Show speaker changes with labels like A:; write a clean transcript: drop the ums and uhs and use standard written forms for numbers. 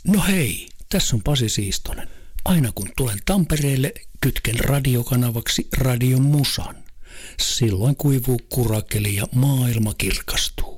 A: No hei, tässä on Pasi Siistonen. Aina kun tulen Tampereelle, kytken radiokanavaksi Radion Musan. Silloin kuivuu kurakeli ja maailma kirkastuu.